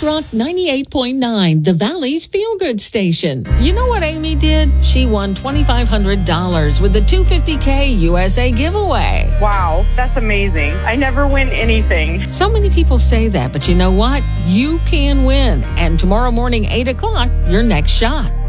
Rock 98.9, the Valley's feel-good station. You know what Amy did? She won $2,500 with the 250K USA giveaway. Wow, that's amazing. I never win anything. So many people say that, but you know what? You can win. And tomorrow morning, 8 o'clock, your next shot.